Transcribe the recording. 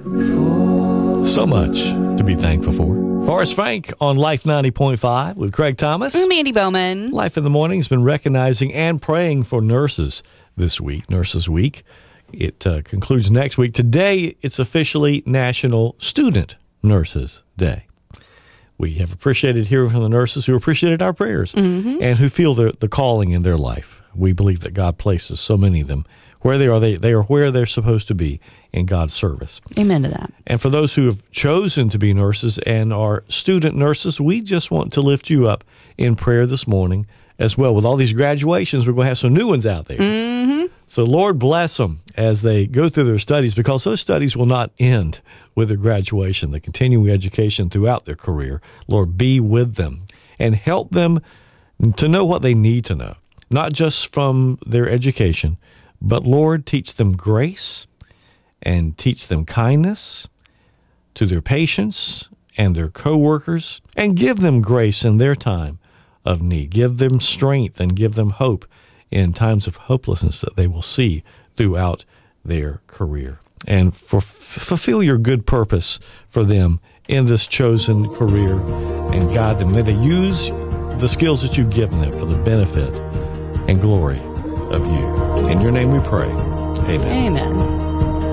So much to be thankful for. Forrest Frank on Life 90.5 with Craig Thomas. I'm Andy Bowman. Life in the Morning has been recognizing and praying for nurses this week, Nurses Week. It concludes next week. Today, it's officially National Student Nurses Day. We have appreciated hearing from the nurses who appreciated our prayers and who feel the calling in their life. We believe that God places so many of them where they are. They are where they're supposed to be in God's service. Amen to that. And for those who have chosen to be nurses and are student nurses, we just want to lift you up in prayer this morning as well. With all these graduations, we're going to have some new ones out there. So Lord bless them as they go through their studies, because those studies will not end with their graduation, the continuing education throughout their career. Lord, be with them and help them to know what they need to know, not just from their education, but Lord, teach them grace and teach them kindness to their patients and their coworkers, and give them grace in their time of need. Give them strength and give them hope in times of hopelessness that they will see throughout their career. And fulfill your good purpose for them in this chosen career and guide them. May they use the skills that you've given them for the benefit and glory of you. In your name we pray. Amen. Amen.